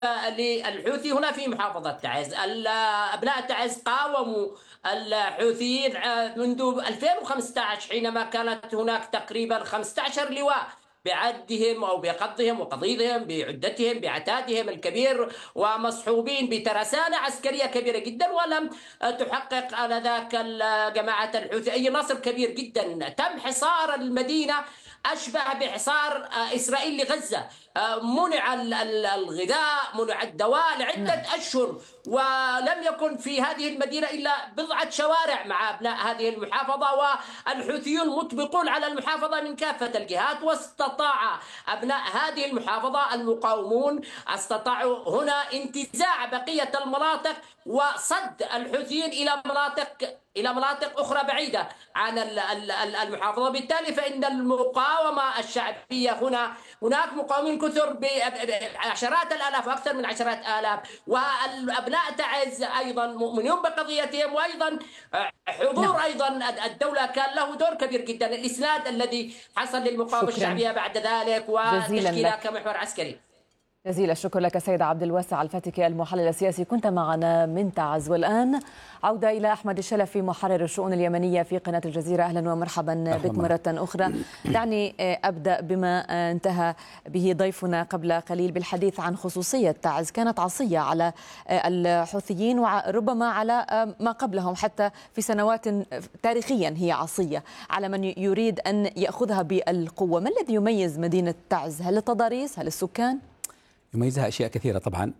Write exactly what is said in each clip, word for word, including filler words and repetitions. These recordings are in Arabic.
للحوثي هنا في محافظة تعز. أبناء تعز قاوموا الحوثيين منذ ألفين وخمسة عشر، حينما كانت هناك تقريبا خمسة عشر لواء بعدهم أو بقضهم وقضيضهم بعدتهم بعتادهم الكبير، ومصحوبين بترسانة عسكرية كبيرة جدا، ولم تحقق آنذاك جماعة الحوثي أي نصر كبير جدا. تم حصار المدينة أشبه بحصار إسرائيل لغزة. منع الغذاء، منع الدواء لعدة أشهر، ولم يكن في هذه المدينة إلا بضعة شوارع مع أبناء هذه المحافظة، والحوثيون مطبقون على المحافظة من كافة الجهات. واستطاع أبناء هذه المحافظة المقاومون استطاعوا هنا انتزاع بقية المناطق وصد الحوثيين إلى مناطق إلى مناطق أخرى بعيدة عن المحافظة. بالتالي فإن المقاومة الشعبية هنا، هناك مقاومين كثر بعشرات الآلاف وأكثر من عشرات آلاف، والأبناء تعز أيضا مؤمنون بقضيتهم، وأيضا حضور نعم. أيضا الدولة كان له دور كبير جدا، الإسناد الذي حصل للمقاومة الشعبية بعد ذلك وتشكيلها كمحور عسكري. جزيل الشكر لك سيد عبد الواسع الفاتكي المحلل السياسي، كنت معنا من تعز. والآن عودة إلى أحمد الشلفي محرر الشؤون اليمنية في قناة الجزيرة. أهلا ومرحبا بك مرة أخرى. دعني أبدأ بما انتهى به ضيفنا قبل قليل بالحديث عن خصوصية تعز. كانت عصية على الحوثيين وربما على ما قبلهم، حتى في سنوات تاريخيا هي عصية على من يريد أن يأخذها بالقوة. ما الذي يميز مدينة تعز؟ هل التضاريس؟ هل السكان؟ يميزها أشياء كثيرة طبعا.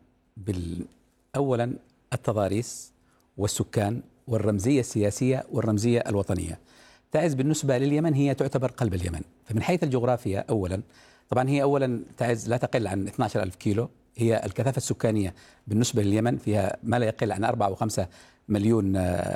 أولا التضاريس والسكان والرمزية السياسية والرمزية الوطنية. تعز بالنسبة لليمن هي تعتبر قلب اليمن، فمن حيث الجغرافيا أولا طبعا هي أولا تعز لا تقل عن اثني عشر ألف كيلو. هي الكثافة السكانية بالنسبة لليمن فيها ما لا يقل عن أربعة وخمسة مليون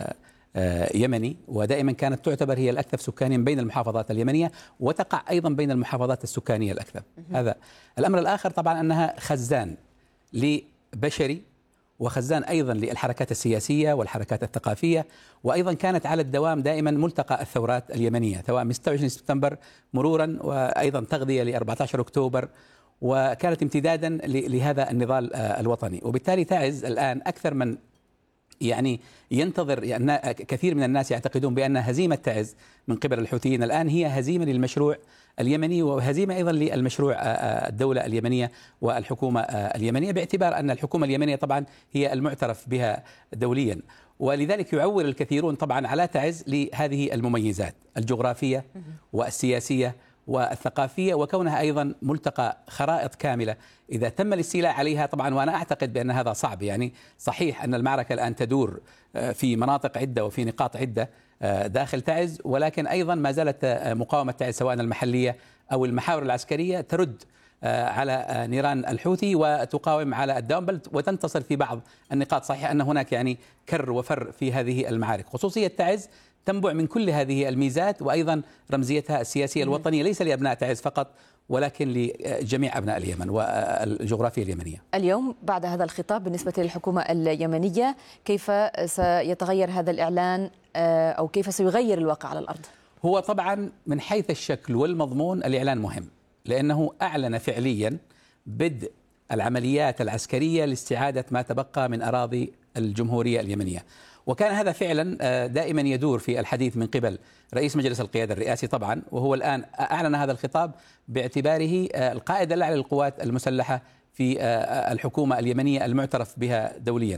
يمني، ودائما كانت تعتبر هي الأكثر سكانيا بين المحافظات اليمنية، وتقع أيضا بين المحافظات السكانية الأكثر. هذا الأمر الآخر طبعا أنها خزان لبشري، وخزان أيضا للحركات السياسية والحركات الثقافية، وأيضا كانت على الدوام دائما ملتقى الثورات اليمنية، سواء من ستة وعشرين سبتمبر مرورا وأيضا تغذية ل أربعة عشر أكتوبر، وكانت امتدادا لهذا النضال الوطني. وبالتالي تعز الآن أكثر من يعني ينتظر، يعني كثير من الناس يعتقدون بأن هزيمة تعز من قبل الحوثيين الآن هي هزيمة للمشروع اليمني، وهزيمة أيضا للمشروع الدولة اليمنية والحكومة اليمنية، باعتبار أن الحكومة اليمنية طبعا هي المعترف بها دوليا. ولذلك يعول الكثيرون طبعا على تعز لهذه المميزات الجغرافية والسياسية والثقافية، وكونها أيضا ملتقى خرائط كاملة إذا تم الاستيلاء عليها طبعا. وأنا أعتقد بأن هذا صعب، يعني صحيح أن المعركة الآن تدور في مناطق عدة وفي نقاط عدة داخل تعز، ولكن أيضا ما زالت مقاومة تعز سواء المحلية أو المحاور العسكرية ترد على نيران الحوثي وتقاوم على الدوام، بل وتنتصر في بعض النقاط. صحيح أن هناك يعني كر وفر في هذه المعارك. خصوصية تعز تنبع من كل هذه الميزات، وأيضا رمزيتها السياسية الوطنية ليس لأبناء تعز فقط، ولكن لجميع أبناء اليمن والجغرافيا اليمنية. اليوم بعد هذا الخطاب بالنسبة للحكومة اليمنية، كيف سيتغير هذا الإعلان أو كيف سيغير الواقع على الأرض؟ هو طبعا من حيث الشكل والمضمون الإعلان مهم، لأنه أعلن فعليا بدء العمليات العسكرية لاستعادة ما تبقى من أراضي الجمهورية اليمنية. وكان هذا فعلا دائما يدور في الحديث من قبل رئيس مجلس القيادة الرئاسي طبعا، وهو الآن أعلن هذا الخطاب باعتباره القائد الأعلى للقوات المسلحة في الحكومة اليمنية المعترف بها دوليا.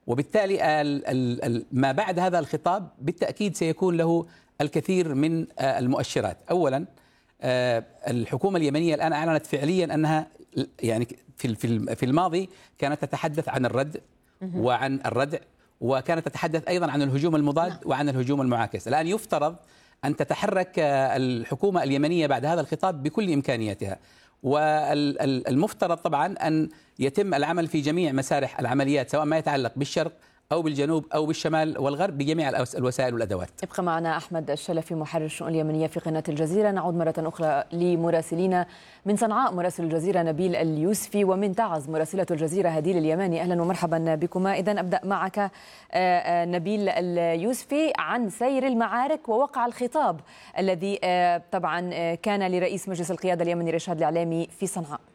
وبالتالي ما بعد هذا الخطاب بالتأكيد سيكون له الكثير من المؤشرات. أولا الحكومة اليمنية الآن أعلنت فعليا أنها يعني في في الماضي كانت تتحدث عن الرد وعن الردع، وكانت تتحدث أيضا عن الهجوم المضاد وعن الهجوم المعاكس. الآن يفترض أن تتحرك الحكومة اليمنية بعد هذا الخطاب بكل إمكانياتها، والمفترض طبعا أن يتم العمل في جميع مسارح العمليات سواء ما يتعلق بالشرق أو بالجنوب أو بالشمال والغرب بجميع الوسائل والأدوات. ابقى معنا أحمد الشلفي محرر الشؤون اليمنية في قناة الجزيرة. نعود مرة أخرى لمراسلينا من صنعاء مراسل الجزيرة نبيل اليوسفي، ومن تعز مراسلة الجزيرة هديل اليماني. أهلا ومرحبا بكما. إذن أبدأ معك نبيل اليوسفي عن سير المعارك ووقع الخطاب الذي طبعا كان لرئيس مجلس القيادة اليمني رشاد العليمي في صنعاء.